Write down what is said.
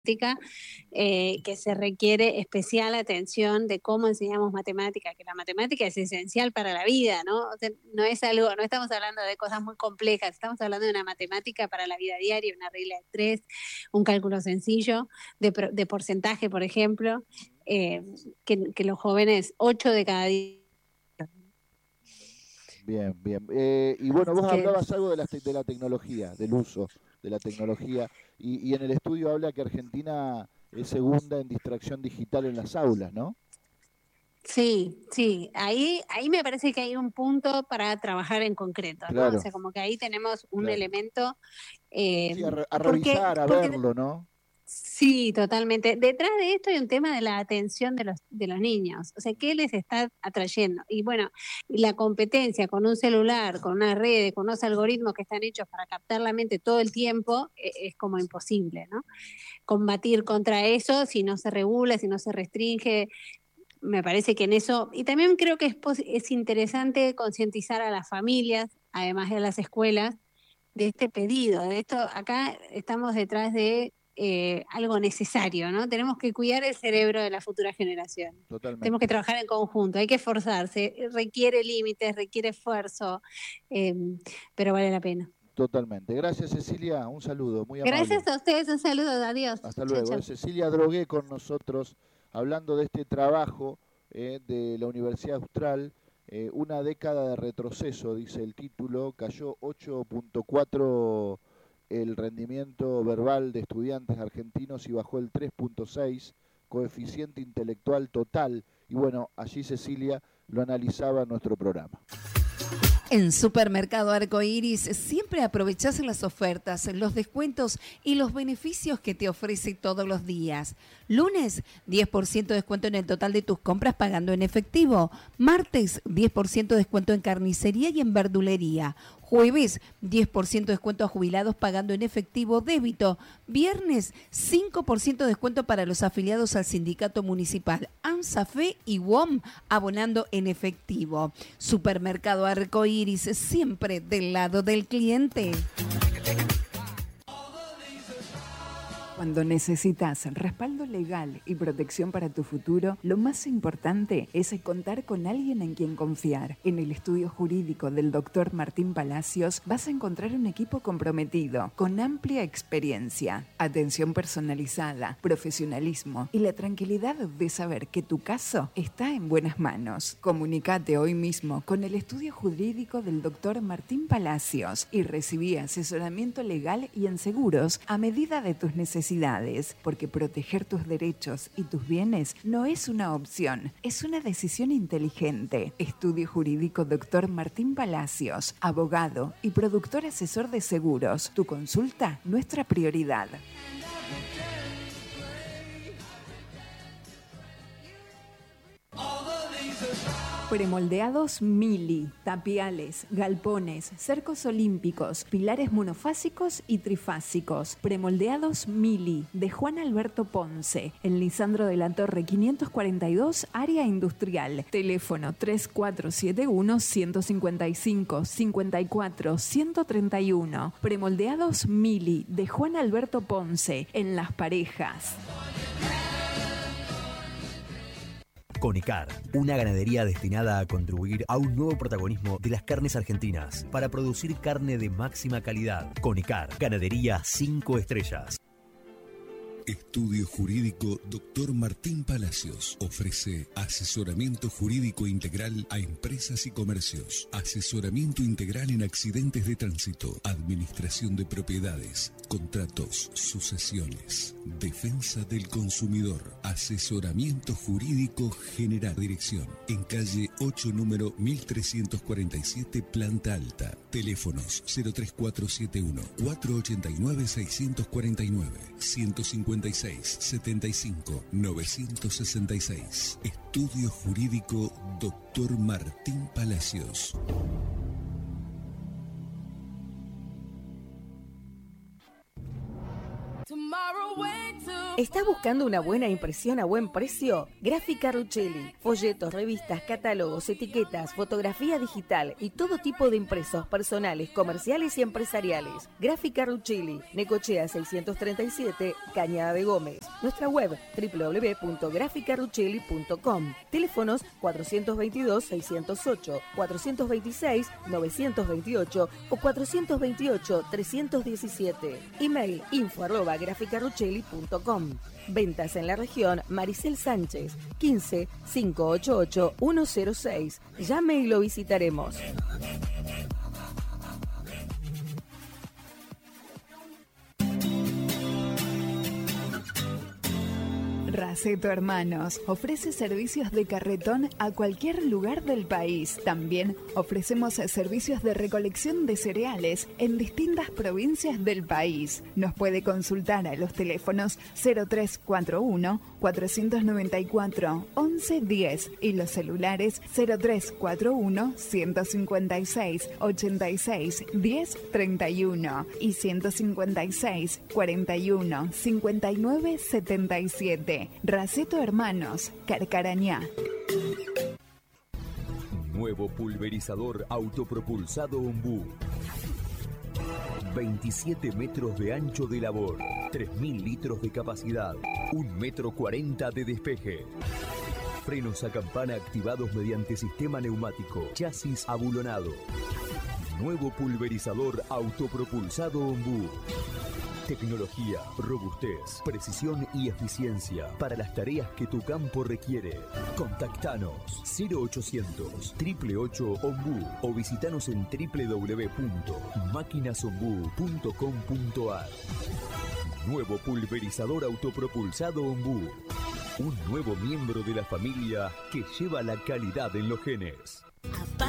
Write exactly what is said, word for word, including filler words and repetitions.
Eh, que se requiere especial atención de cómo enseñamos matemática, que la matemática es esencial para la vida, ¿no? O sea, no es algo, no estamos hablando de cosas muy complejas, estamos hablando de una matemática para la vida diaria, una regla de tres, un cálculo sencillo de, de porcentaje, por ejemplo, eh, que, que los jóvenes, ocho de cada diez. Bien, bien. Eh, y bueno, vos Que... hablabas algo de la, de la tecnología, del uso de la tecnología, y, y en el estudio habla que Argentina es segunda en distracción digital en las aulas, ¿no? Sí, sí, ahí, ahí me parece que hay un punto para trabajar en concreto, ¿no? Claro, O sea, como que ahí tenemos un claro. elemento, eh, Sí, a, re- a porque, revisar, a porque verlo, ¿no? sí, totalmente. Detrás de esto hay un tema de la atención de los, de los niños. O sea, ¿qué les está atrayendo? Y bueno, la competencia con un celular, con una red, con unos algoritmos que están hechos para captar la mente todo el tiempo, es, es como imposible, ¿no? Combatir contra eso si no se regula, si no se restringe. Me parece que en eso, y también creo que es, es interesante concientizar a las familias, además de a las escuelas, de este pedido, de esto. Acá estamos detrás de eh, algo necesario, ¿no? Tenemos que cuidar el cerebro de la futura generación. Tenemos que Totalmente. trabajar en conjunto, hay que esforzarse, requiere límites, requiere esfuerzo, eh, pero vale la pena. Totalmente. Gracias, Cecilia. Un saludo, muy amable. Gracias a ustedes, un saludo, adiós. Hasta Chao, luego. chao. Es Cecilia Drogué con nosotros hablando de este trabajo eh, de la Universidad Austral. Eh, una década de retroceso, dice el título. Cayó ocho punto cuatro el rendimiento verbal de estudiantes argentinos y bajó el tres punto seis coeficiente intelectual total. Y bueno, allí Cecilia lo analizaba en nuestro programa. En Supermercado Arcoiris siempre aprovechás las ofertas, los descuentos y los beneficios que te ofrece todos los días. Lunes, diez por ciento de descuento en el total de tus compras pagando en efectivo. Martes, diez por ciento de descuento en carnicería y en verdulería. Jueves, diez por ciento de descuento a jubilados pagando en efectivo débito. Viernes, cinco por ciento de descuento para los afiliados al sindicato municipal ANSAFE y W O M abonando en efectivo. Supermercado Arcoiris, siempre del lado del cliente. Cuando necesitas respaldo legal y protección para tu futuro, lo más importante es contar con alguien en quien confiar. En el estudio jurídico del doctor Martín Palacios vas a encontrar un equipo comprometido, con amplia experiencia, atención personalizada, profesionalismo y la tranquilidad de saber que tu caso está en buenas manos. Comunicate hoy mismo con el estudio jurídico del doctor Martín Palacios y recibí asesoramiento legal y en seguros a medida de tus necesidades. Porque proteger tus derechos y tus bienes no es una opción, es una decisión inteligente. Estudio Jurídico doctor Martín Palacios, abogado y productor asesor de seguros. Tu consulta, nuestra prioridad. Premoldeados Mili, tapiales, galpones, cercos olímpicos, pilares monofásicos y trifásicos. Premoldeados Mili, de Juan Alberto Ponce, en Lisandro de la Torre quinientos cuarenta y dos, área industrial. Teléfono tres cuatro siete uno, uno cinco cinco, cinco cuatro, uno tres uno. Premoldeados Mili, de Juan Alberto Ponce, en Las Parejas. Conicar, una ganadería destinada a contribuir a un nuevo protagonismo de las carnes argentinas para producir carne de máxima calidad. Conicar, ganadería cinco estrellas. Estudio Jurídico doctor Martín Palacios ofrece asesoramiento jurídico integral a empresas y comercios, asesoramiento integral en accidentes de tránsito, administración de propiedades, contratos, sucesiones, defensa del consumidor, asesoramiento jurídico general. Dirección en calle ocho, número mil trescientos cuarenta y siete, planta alta. Teléfonos cero tres cuatro siete uno, cuatro ocho nueve, seis cuatro nueve, ciento cincuenta y seis, setenta y cinco, novecientos sesenta y seis. Estudio Jurídico doctor Martín Palacios. Tomorrow, way to ¿Estás buscando una buena impresión a buen precio? Gráfica Ruchelli. Folletos, revistas, catálogos, etiquetas, fotografía digital y todo tipo de impresos personales, comerciales y empresariales. Gráfica Ruchelli. Necochea seiscientos treinta y siete, Cañada de Gómez. Nuestra web doble u doble u doble u punto gráfica ruchelli punto com. Teléfonos cuatrocientos veintidós, seiscientos ocho, cuatrocientos veintiséis, novecientos veintiocho o cuatrocientos veintiocho, trescientos diecisiete. Email info arroba gráfica ruchelli punto com. Ventas en la región Maricel Sánchez, quince, cinco ocho ocho, uno cero seis. Llame y lo visitaremos. Raceto Hermanos ofrece servicios de carretón a cualquier lugar del país. También ofrecemos servicios de recolección de cereales en distintas provincias del país. Nos puede consultar a los teléfonos cero tres cuatro uno, cuatro nueve cuatro, once diez y los celulares cero tres cuatro uno, ciento cincuenta y seis, ochenta y seis, diez, treinta y uno y ciento cincuenta y seis, cuarenta y uno, cincuenta y nueve, setenta y siete. Raceto Hermanos, Carcarañá. Nuevo pulverizador autopropulsado Ombú. veintisiete metros de ancho de labor, tres mil litros de capacidad, un metro cuarenta de despeje. Frenos a campana activados mediante sistema neumático, chasis abulonado. Nuevo pulverizador autopropulsado Ombú. Tecnología, robustez, precisión y eficiencia para las tareas que tu campo requiere. Contactanos cero ochocientos, ocho ocho ocho, Ombú o visitanos en doble u doble u doble u punto máquinas ombú punto com punto a r. Nuevo pulverizador autopropulsado Ombú. Un nuevo miembro de la familia que lleva la calidad en los genes.